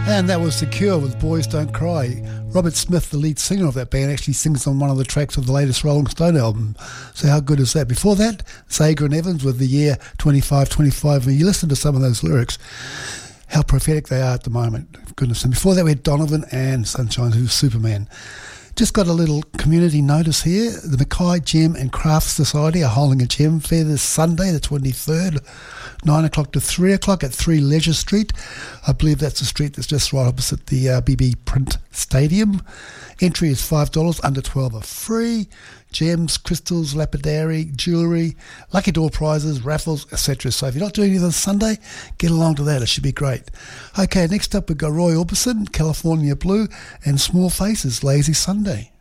And that was The Cure with Boys Don't Cry. Robert Smith, the lead singer of that band, actually sings on one of the tracks of the latest Rolling Stone album. So how good is that? Before that, Zager and Evans with The Year 2525. And you listen to some of those lyrics, how prophetic they are at the moment. Goodness. And before that, we had Donovan and Sunshine, who's Superman. Just got a little community notice here. The Mackay Gem and Craft Society are holding a gem fair this Sunday, the 23rd, 9 o'clock to 3 o'clock at 3 Leisure Street. I believe that's the street that's just right opposite the BB Print Stadium. Entry is $5, under 12 are free. Gems, crystals, lapidary, jewellery, lucky door prizes, raffles, etc. So if you're not doing anything on Sunday, get along to that. It should be great. Okay, next up we've got Roy Orbison, California Blue, and Small Faces, Lazy Sunday.